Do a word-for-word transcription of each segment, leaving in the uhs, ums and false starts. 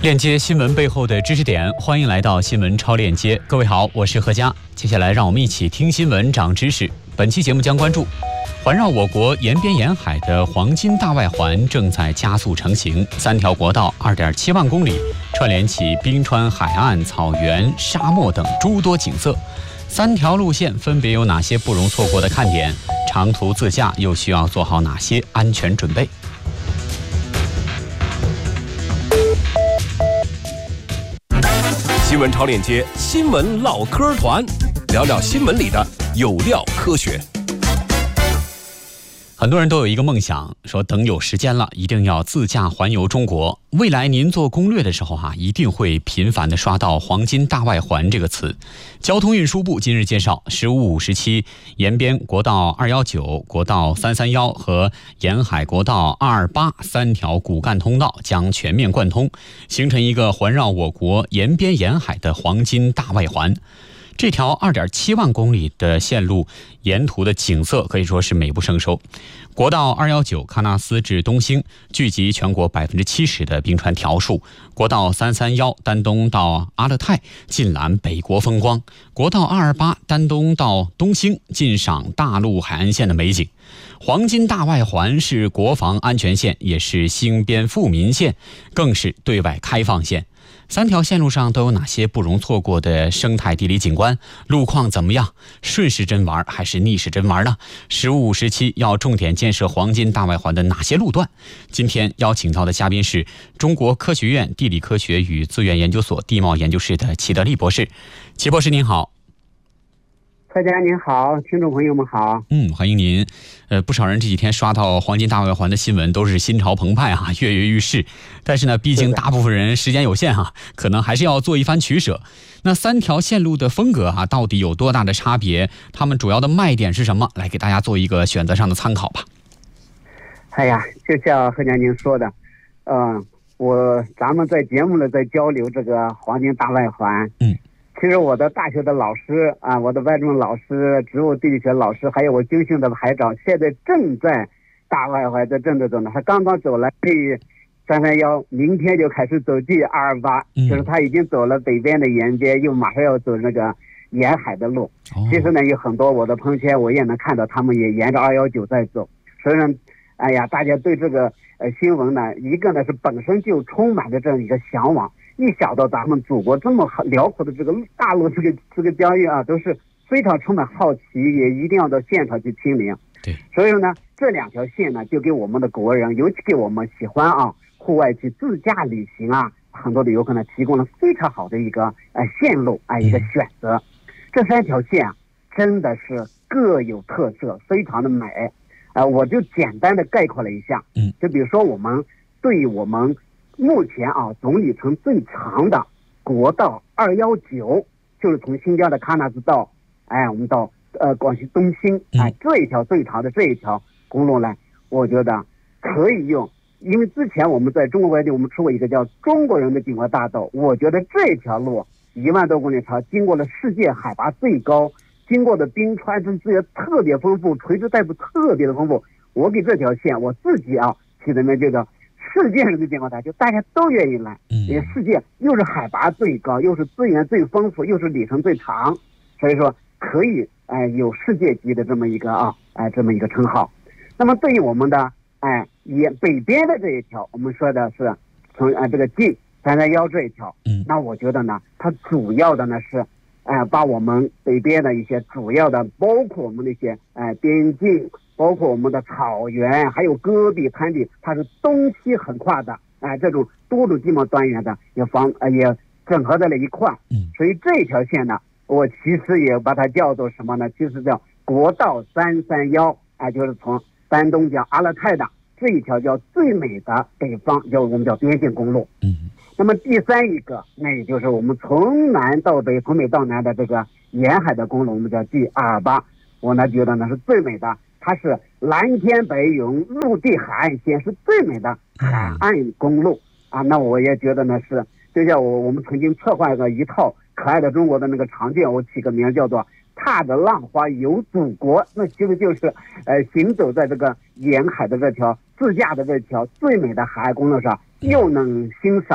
链接新闻背后的知识点，欢迎来到新闻超链接。各位好，我是何佳。接下来让我们一起听新闻长知识。本期节目将关注环绕我国沿边沿海的黄金大外环正在加速成型，三条国道 二点七万公里，串联起冰川、海岸、草原、沙漠等诸多景色。三条路线分别有哪些不容错过的看点？长途自驾又需要做好哪些安全准备？ 新闻超链接，新闻唠嗑团，聊聊新闻里的有料科学。 很多人都有一个梦想，说等有时间了，一定要自驾环游中国。未来您做攻略的时候哈、啊，一定会频繁地刷到黄金大外环这个词。交通运输部今日介绍，十五、五十七沿边国道二一九、国道三三一和沿海国道二二八三条骨干通道将全面贯通，形成一个环绕我国沿边沿海的黄金大外环。这条 二点七万公里的线路沿途的景色可以说是美不胜收。国道二一九喀纳斯至东兴，聚集全国 百分之七十 的冰川条数；国道三三一丹东到阿勒泰，尽览北国风光；国道二二八丹东到东兴，尽赏大陆海岸线的美景。黄金大外环是国防安全线，也是兴边富民线，更是对外开放线。三条线路上都有哪些不容错过的生态地理景观？路况怎么样？顺时针玩还是逆时针玩呢？十五、五十七要重点建设黄金大外环的哪些路段？今天邀请到的嘉宾是中国科学院地理科学与资源研究所地貌研究室的齐德利博士。齐博士您好。 大家您好，听众朋友们好。 嗯，欢迎您。呃，不少人这几天刷到黄金大外环的新闻，都是心潮澎湃啊，跃跃欲试。但是呢，毕竟大部分人时间有限哈、啊，可能还是要做一番取舍。那三条线路的风格啊，到底有多大的差别？它们主要的卖点是什么？来给大家做一个选择上的参考吧。 哎呀，就像何家您说的，嗯、呃，我咱们在节目里在交流这个黄金大外环，嗯。其实我的大学的老师啊，我的外专老师、植物地理学老师，还有我军训的排长，现在正在大外环的正在走呢。他刚刚走了 G 三三一，明天就开始走 G 二二八，就是他已经走了北边的沿边，又马上要走那个沿海的路。其实呢，有很多我的朋友圈我也能看到，他们也沿着二一九在走。所以呢，哎呀，大家对这个呃新闻呢，一个呢是本身就充满着这样一个向往。一想到咱们祖国这么辽阔的这个大陆，这个这个疆域啊，都是非常充满好奇，也一定要到现场去亲临。 对， 所以呢，这两条线呢，就给我们的国人，尤其给我们喜欢啊户外去自驾旅行啊，很多的游客呢，提供了非常好的一个呃线路啊、呃、一个选择。这三条线啊，真的是各有特色，非常的美。呃，我就简单的概括了一下，嗯，就比如说我们对于我们目前啊，总里程最长的国道二一九，就是从新疆的喀纳斯到，哎，我们到呃广西东兴，哎，这一条最长的这一条公路呢，我觉得可以用，因为之前我们在中国国内我们出过一个叫中国人的景观大道，我觉得这条路一万多公里长，经过了世界海拔最高，经过的冰川资源特别丰富，垂直带幅特别的丰富，我给这条线我自己啊起的名就叫世界上的景观大道，就大家都愿意来。因为世界又是海拔最高，又是资源最丰富，又是里程最长，所以说可以哎、呃、有世界级的这么一个啊哎、呃、这么一个称号。那么对于我们的哎也北边的这一条，我们说的是从啊、呃、这个 G 三三一这一条，嗯，那我觉得呢，它主要的呢是哎、呃、把我们北边的一些主要的，包括我们那些哎、呃、边境。包括我们的草原，还有戈壁滩地，它是东西横跨的，哎、呃，这种多种地貌单元的也防呃也整合在了一块。嗯，所以这条线呢，我其实也把它叫做什么呢？其实叫国道三三一，哎，就是从丹东讲阿勒泰的这一条叫最美的北方，叫我们叫边境公路。嗯，那么第三一个，那也就是我们从南到北，从北到南的这个沿海的公路，我们叫 G 二二八，我呢觉得呢是最美的。它是蓝天白云，陆地海岸线，是最美的海岸公路啊！那我也觉得呢是，就像我我们曾经策划过一套可爱的中国的那个长卷，我起个名叫做踏着浪花游祖国，那其实就是呃行走在这个沿海的这条自驾的这条最美的海岸公路上，又能欣赏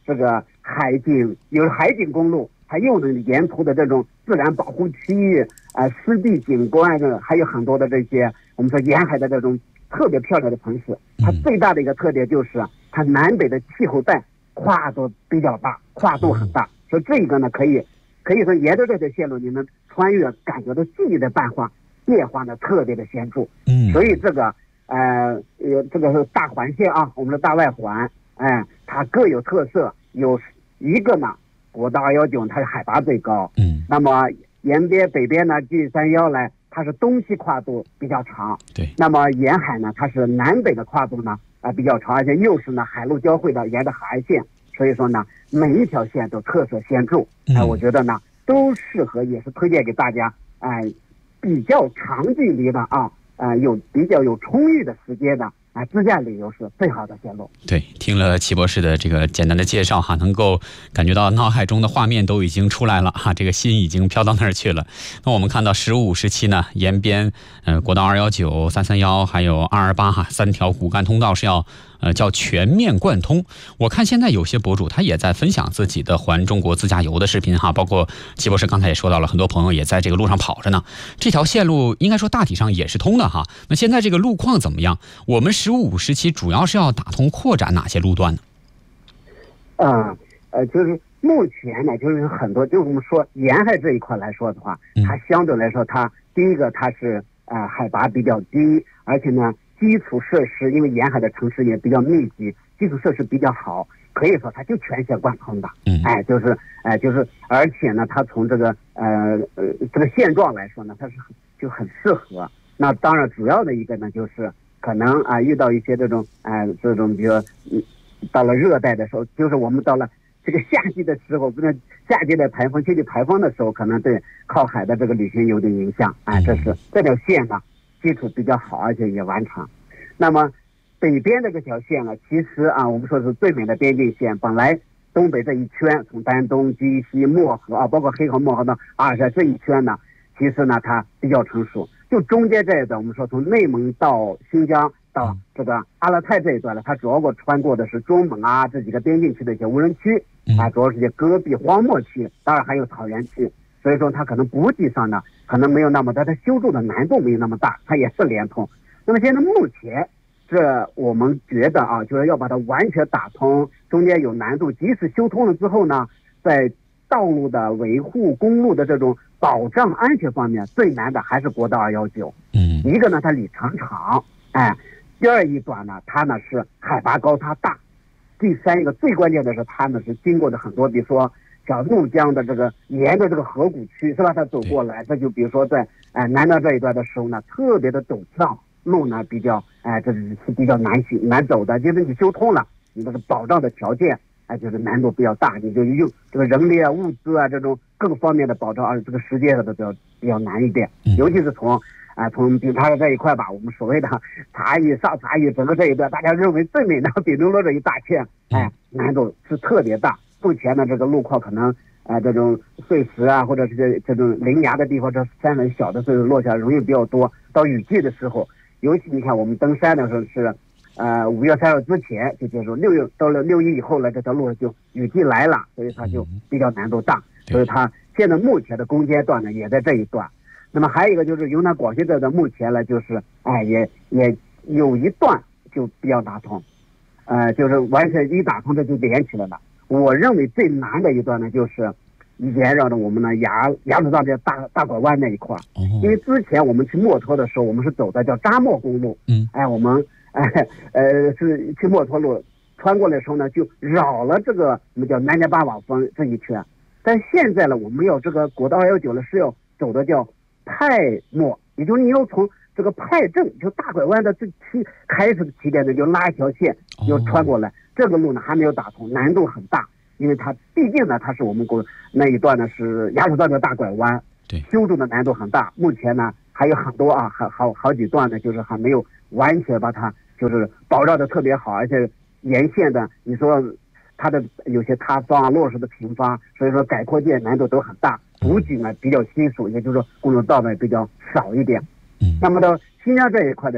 这个海景，有海景公路，它又能沿途的这种自然保护区域啊、呃、湿地景观的，还有很多的这些我们说沿海的这种特别漂亮的城市。它最大的一个特点就是它南北的气候带跨度比较大，跨度很大，所以这个呢可以可以说沿着这条线路你们穿越，感觉到季节的变化变化呢特别的显著。 嗯， 所以这个呃有这个是大环线啊，我们的大外环，哎、呃，它各有特色。有一个呢，国道二幺九它是海拔最高， 嗯， 那么沿边北边呢 G 三幺来，它是东西跨度比较长， 对，那么沿海呢它是南北的跨度呢啊、呃、比较长，而且又是呢海陆交汇的沿着海岸线，所以说呢每一条线都特色显著，哎、呃，我觉得呢都适合，也是推荐给大家，哎、呃，比较长距离的啊，呃，有比较有充裕的时间的。啊，自驾旅游是最好的线路。 对，听了齐博士的这个简单的介绍哈，能够感觉到脑海中的画面都已经出来了哈，这个心已经飘到那儿去了。那我们看到十五、十七呢，沿边呃国道二幺九、三三幺还有二二八哈三条骨干通道是要呃叫全面贯通。我看现在有些博主他也在分享自己的环中国自驾游的视频哈，包括齐博士刚才也说到了，很多朋友也在这个路上跑着呢。这条线路应该说大体上也是通的哈。那现在这个路况怎么样？我们十五、十七主要是要打通扩展哪些路段呢？ 呃呃，就是目前呢，就是很多，就是我们说沿海这一块来说的话，它相对来说，它第一个它是呃海拔比较低，而且呢基础设施，因为沿海的城市也比较密集，基础设施比较好，可以说它就全线贯通的。嗯，哎，就是哎、呃、就是，而且呢，它从这个呃呃这个现状来说呢，它是就很适合。那当然，主要的一个呢就是可能啊、呃、遇到一些这种哎、呃、这种比如嗯到了热带的时候，就是我们到了这个夏季的时候，不是夏季的台风、秋季台风的时候，可能对靠海的这个旅行有点影响。哎，这是这条线呢基础比较好，而且也完成。那么北边这个条线呢，其实啊，我们说是最美的边境线。本来东北这一圈，从丹东、鸡西、漠河啊，包括黑河、漠河到阿尔山这一圈呢，其实呢它比较成熟。就中间这一段，我们说从内蒙到新疆到这个阿勒泰这一段呢，它主要穿过的是中蒙啊这几个边境区的一些无人区啊，主要是一些戈壁荒漠区，当然还有草原区。所以说它可能补给上呢，可能没有那么大，它修筑的难度没有那么大，它也是连通。那么现在目前，这我们觉得啊，就是要把它完全打通，中间有难度。即使修通了之后呢，在道路的维护、公路的这种保障安全方面，最难的还是国道二幺九。嗯，一个呢，它里程长，哎，第二一段呢，它呢是海拔高差大，第三一个最关键的是它呢是经过的很多，比如说像怒江的这个沿着这个河谷区是吧？它走过来，这就比如说在哎、呃、南段这一段的时候呢，特别的陡峭，路呢比较哎、呃、这是比较难行难走的，就是你修通了，你这个保障的条件。哎，就是难度比较大，你就用这个人力啊、物资啊这种各个方面的保障，而这个时间上都比较比较难一点。尤其是从啊、呃、从丙察的这一块吧，我们所谓的察隅、上察隅整个这一段，大家认为最美的丙中洛这一大片，哎，难度是特别大。目前呢，这个路况可能啊、呃、这种碎石啊，或者是这这种凌崖的地方，这山很小的，所以落下容易比较多。到雨季的时候，尤其你看我们登山的时候是。呃，五月三号之前就结束，六月到了六一以后呢，这条路就雨季来了，所以它就比较难度大，所以它现在目前的攻坚段呢也在这一段。那么还有一个就是云南广西这的目前呢就是哎也也有一段就比较打通，呃就是完全一打通这就连起来了。我认为最难的一段呢就是沿绕着我们的牙牙子藏这大大拐弯那一块，因为之前我们去墨脱的时候，我们是走的叫扎莫公路，嗯，哎我们。哎，呃，是去墨脱路穿过来的时候呢，就绕了这个我们叫南迦巴瓦峰这一圈。但现在呢，我们要这个国道二幺九呢是要走的叫派莫，也就是你要从这个派镇，就大拐弯的这起开始的起点呢，就拉一条线，就穿过来。这个路呢还没有打通，难度很大，因为它毕竟呢，它是我们国那一段呢是牙子藏的大拐弯，对，修筑的难度很大。目前呢还有很多啊，还好好几段呢，就是还没有完全把它就是保障的特别好，而且沿线的你说它的有些塌方啊、落实的平方，所以说改扩建难度都很大。补给呢比较稀疏，也就是说公路道呢比较少一点。嗯，那么到新疆这一块的时候，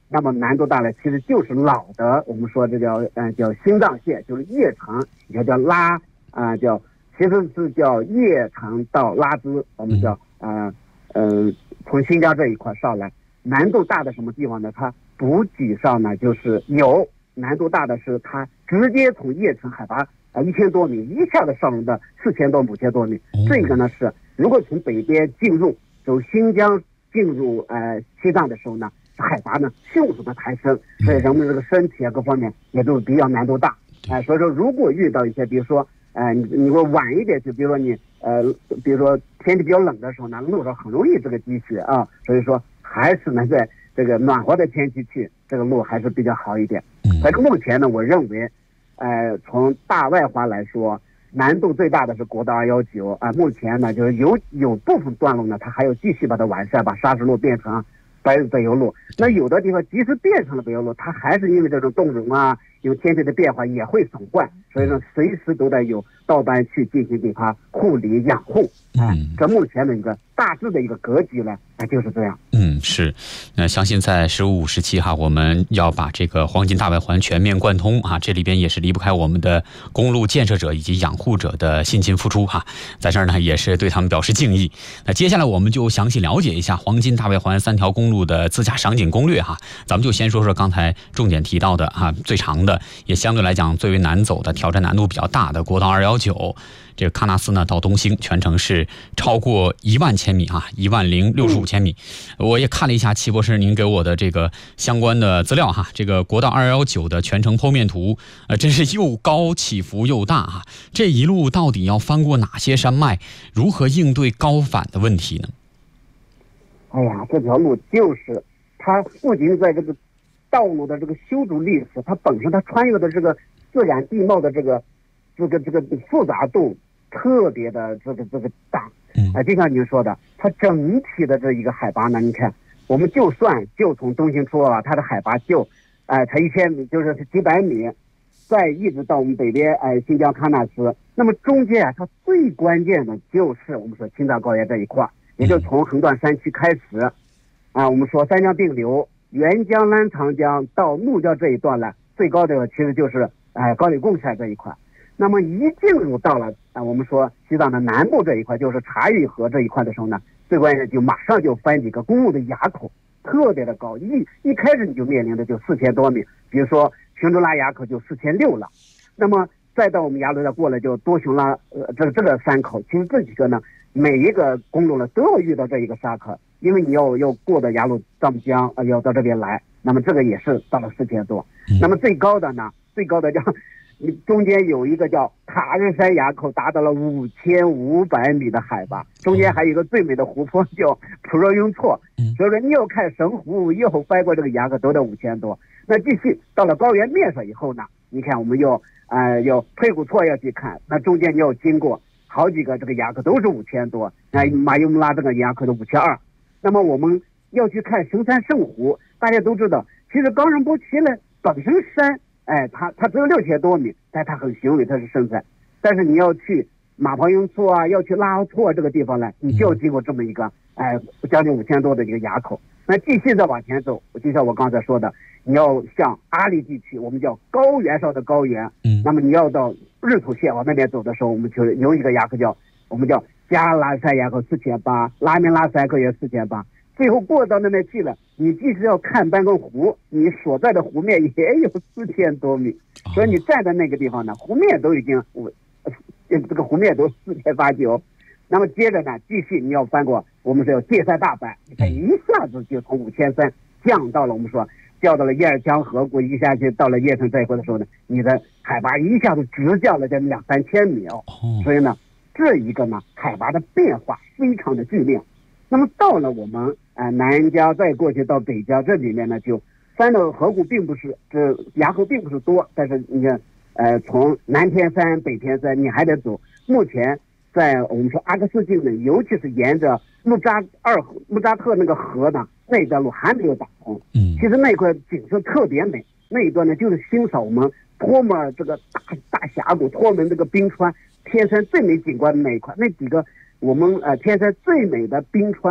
那么难度大了，其实就是老的，我们说这叫呃叫新藏线，就是叶城，也叫拉啊、呃、叫其实是叫叶城到拉孜，我们叫呃呃从新疆这一块上来，难度大的什么地方呢？它补给上呢就是有难度大的是它直接从叶城海拔啊一千多米一下子上升到四千多五千多米，这个呢是如果从北边进入走新疆进入呃西藏的时候呢。海拔呢迅速的抬升，所以人们这个身体啊各方面也都比较难度大，哎、呃，所以说如果遇到一些，比如说，呃，你你说晚一点，就比如说你呃，比如说天气比较冷的时候呢，路上很容易这个积雪啊，所以说还是呢在这个暖和的天气去，这个路还是比较好一点。但是目前呢，我认为，呃，从大外环来说，难度最大的是国道二幺九啊，目前呢就是有有部分段落呢，它还要继续把它完善，把砂石路变成柏柏油路，那有的地方即使变成了柏油路，它还是因为这种冻融啊，有天气的变化也会损坏，所以说随时都得有道班去进行给它护理养护。哎，这目前的一个大致的一个格局呢，哎，就是这样。 嗯，是，那相信在十五、十七哈，我们要把这个黄金大外环全面贯通啊，这里边也是离不开我们的公路建设者以及养护者的辛勤付出哈，在这儿呢也是对他们表示敬意。那接下来我们就详细了解一下黄金大外环三条公路的自驾赏景攻略哈，咱们就先说说刚才重点提到的哈，最长的也相对来讲最为难走的、挑战难度比较大的国道二幺九。这个喀纳斯呢到东兴全程是超过一万千米啊，一万零六十五千米。我也看了一下齐博士您给我的这个相关的资料哈，这个国道二幺九的全程剖面图，呃，真是又高起伏又大啊！这一路到底要翻过哪些山脉？如何应对高反的问题呢？ 哎呀，这条路就是它不仅在这个道路的这个修筑历史，它本身它穿越的这个自然地貌的这个这个这个复杂度特别的这个这个大，啊、呃，就像您说的，它整体的这一个海拔呢，你看，我们就算就从东兴出啊，它的海拔就，哎、呃，才一千米，就是几百米，再一直到我们北边，哎、呃，新疆喀纳斯，那么中间啊，它最关键的就是我们说青藏高原这一块，也就是从横断山区开始，啊、呃，我们说三江并流，沅江、澜沧江到怒江这一段呢，最高的其实就是哎、呃、高黎贡山这一块。那么一进入到了啊、呃，我们说西藏的南部这一块，就是察隅河这一块的时候呢，最关键就马上就翻几个公路的垭口，特别的高，一一开始你就面临的就四千多米，比如说群珠拉垭口就四千六了，那么再到我们雅鲁再过来就多雄拉呃这这个山口，其实这几个呢，每一个公路呢都要遇到这一个沙口，因为你要要过的雅鲁藏布江啊、呃，要到这边来，那么这个也是到了四千多，那么最高的呢，最高的叫。中间有一个叫塔日山垭口，达到了五千五百米的海拔，中间还有一个最美的湖泊叫普若雍措，所以说你要看神湖，又翻过这个垭口，都得五千多。那继续到了高原面上以后呢，你看我们要呃要佩古措要去看，那中间你要经过好几个这个垭口都是五千多，那马尤姆拉这个垭口的五千二。那么我们要去看神山圣湖，大家都知道，其实冈仁波齐呢本身山。哎，它它只有六千多米，但它很雄伟，它是深山。但是你要去马旁雍措啊，要去拉奥措这个地方呢，你就要经过这么一个哎将近五千多的一个垭口。那继续再往前走，就像我刚才说的，你要向阿里地区，我们叫高原上的高原。嗯。那么你要到日土县往那边走的时候，我们就有一个垭口叫我们叫加拉山垭口四千八，拉明拉山口也四千八。最后过到那边去了，你即使要看半个湖，你所在的湖面也有四千多米，所以你站在那个地方呢，湖面都已经我这个湖面都四千八九。那么接着呢，继续你要翻过我们说要界山大坂，你看一下子就从五千三降到了我们说降到了叶尔江河谷，一下去到了叶城这一块的时候呢，你的海拔一下子直降了这两三千米哦。所以呢，这一个呢海拔的变化非常的剧烈。那么到了我们呃南疆再过去到北疆这里面呢，就山的河谷并不是这垭口并不是多，但是你看呃从南天山北天山你还得走。目前在我们说阿克斯境呢，尤其是沿着木扎二河木扎特那个河呢，那一段路还没有打通。嗯，其实那块景色特别美，那一段呢就是欣赏我们托木尔这个大大峡谷，托门这个冰川，天山最美景观的那一块，那几个。我们呃天山最美的冰川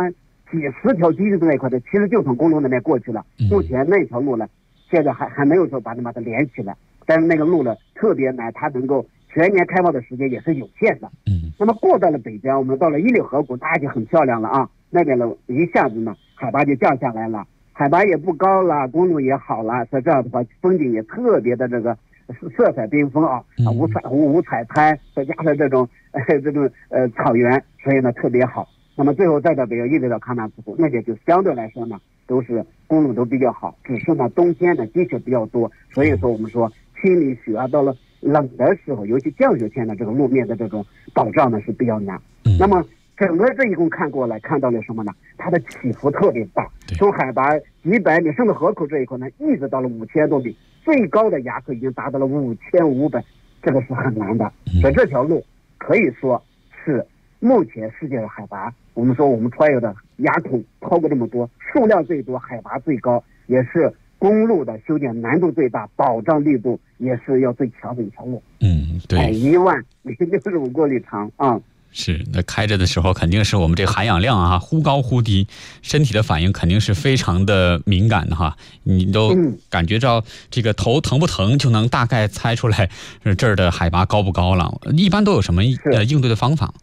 几十条基地那一块的，其实就从公路那边过去了。目前那条路呢，现在还还没有说把它把它连起来，但是那个路呢特别难，它能够全年开放的时间也是有限的。 嗯， 那么过到了北疆，我们到了伊犁河谷，那就很漂亮了啊。那边呢一下子呢海拔就降下来了，海拔也不高了，公路也好了，所以这样的话风景也特别的这个色彩缤纷啊，啊五彩湖、五彩滩，再加上这种呃这种呃草原，所以呢特别好。那么最后再到北疆一直到喀纳斯湖，那边就相对来说呢都是公路都比较好，只是呢冬天呢积雪比较多，所以说我们说清理雪啊，到了冷的时候，尤其降雪天呢，这个路面的这种保障呢是比较难。那么整个这一共看过来，看到了什么呢？它的起伏特别大，从海拔几百米，甚至河口这一块呢，一直到了五千多米，最高的崖口已经达到了五千五百，这个是很难的。所以这条路可以说是目前世界的海拔，我们说我们穿越的崖口超过这么多，数量最多，海拔最高，也是公路的修建难度最大，保障力度也是要最强的一条路。 嗯，对， 一万零六十五公里长啊。嗯是，那开着的时候肯定是我们这含氧量啊忽高忽低，身体的反应肯定是非常的敏感的哈。你都感觉到这个头疼不疼，就能大概猜出来这儿的海拔高不高了。一般都有什么呃应对的方法？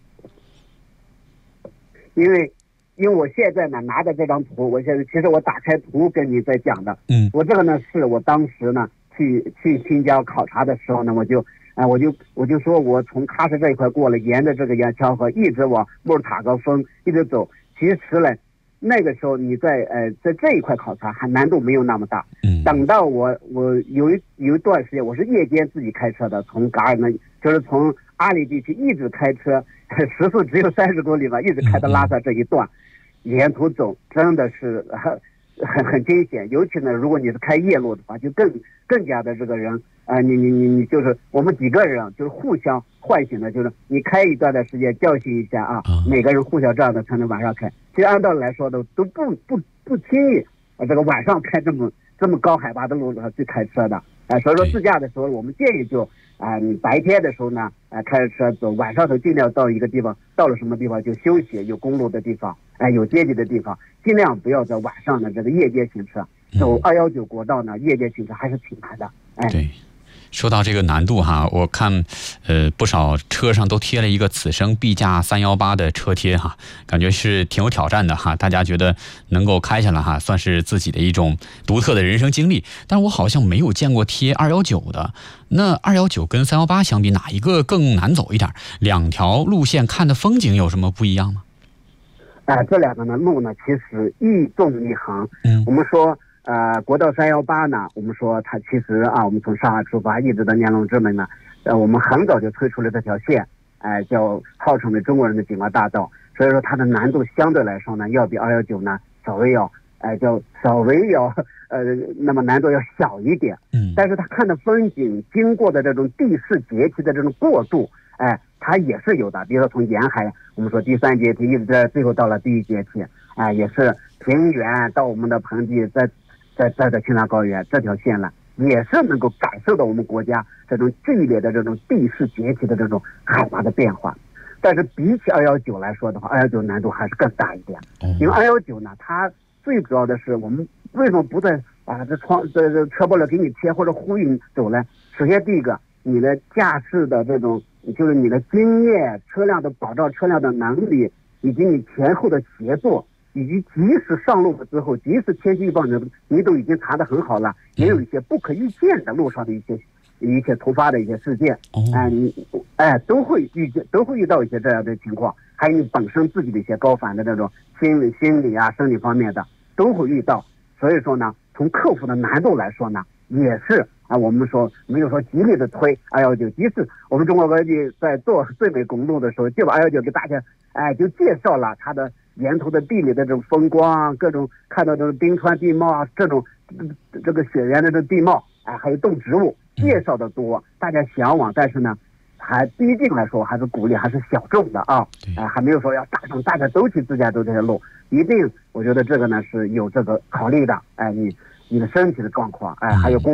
因为因为我现在呢拿着这张图，我现在其实我打开图跟你在讲的，嗯，我这个呢是我当时呢去去新疆考察的时候呢，我就。哎，我就我就说，我从喀什这一块过了，沿着这个盐桥河一直往木尔塔格峰一直走。其实呢，那个时候你在呃在这一块考察还难度没有那么大。嗯。等到我我有一有一段时间，我是夜间自己开车的，从噶尔呢，就是从阿里地区一直开车，时速只有三十公里吧，一直开到拉萨这一段，沿途走真的是很很很惊险。尤其呢，如果你是开夜路的话，就更更加的这个人。啊、呃，你你你你就是我们几个人就是互相唤醒的，就是你开一段的时间教训一下啊，嗯、每个人互相这样的才能晚上开。其实按道理来说的都不不不轻易啊，这个晚上开这么这么高海拔的路去开车的，哎、呃，所以说自驾的时候我们建议就啊、呃，你白天的时候呢，呃，开着车走，晚上头尽量到一个地方，到了什么地方就休息，有公路的地方，哎、呃，有阶梯的地方，尽量不要在晚上的这个夜间行车。走二幺九国道呢，夜间行车还是挺难的，哎。 对。说到这个难度哈，我看呃不少车上都贴了一个此生必驾三幺八的车贴哈，感觉是挺有挑战的哈。大家觉得能够开下来哈，算是自己的一种独特的人生经历。但我好像没有见过贴二幺九的。那二幺九跟三幺八相比，哪一个更难走一点？两条路线看的风景有什么不一样吗？ 哎、呃，这两个呢路呢其实一纵一横。嗯，我们说。呃，国道三幺八呢，我们说它其实啊，我们从上海出发一直到年龙之门呢，呃，我们很早就推出了这条线，哎、呃，叫号称为中国人的景观大道，所以说它的难度相对来说呢，要比二幺九呢稍微要，哎、呃，叫稍微要，呃，那么难度要小一点。嗯。但是它看的风景，经过的这种地势阶梯的这种过渡，哎、呃，它也是有的。比如说从沿海，我们说第三阶梯，一直在最后到了第一阶梯，哎、呃，也是平原到我们的盆地在。在在在青藏高原这条线呢，也是能够感受到我们国家这种剧烈的这种地势阶梯的这种海拔的变化。但是比起二幺九来说的话，二幺九难度还是更大一点。因为二幺九呢，它最主要的是我们为什么不在啊这窗这这车玻璃给你贴或者呼吁你走呢？首先第一个，你的驾驶的这种就是你的经验、车辆的保障、车辆的能力，以及你前后的协作。以及即使上路之后，即使天气预报你你都已经查得很好了，也有一些不可预见的路上的一些一些突发的一些事件，哎、呃，你哎都会遇见，都会遇到一些这样的情况。还有你本身自己的一些高反的这种心理、心理啊、生理方面的都会遇到。所以说呢，从克服的难度来说呢，也是啊，我们说没有说极力的推二幺九，即使我们中国国际在做最美公路的时候，就把二幺九给大家哎就介绍了它的。沿途的地理的这种风光，各种看到这种冰川地貌啊，这种这个雪原的这地貌，哎，还有动植物，介绍的多，大家向往。但是呢，还毕竟来说还是鼓励还是小众的啊，哎，还没有说要大众大家都去自驾走这些路。一定，我觉得这个呢是有这个考虑的，哎，你你的身体的状况，哎，还有工。